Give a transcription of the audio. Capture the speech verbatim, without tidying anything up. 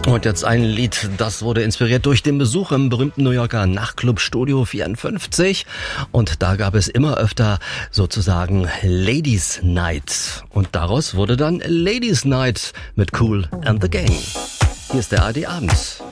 Und jetzt ein Lied, das wurde inspiriert durch den Besuch im berühmten New Yorker Nachtclub Studio vierundfünfzig. Und da gab es immer öfter sozusagen Ladies Night. Und daraus wurde dann Ladies Night mit Kool and the Gang. Hier ist der A R D Abend.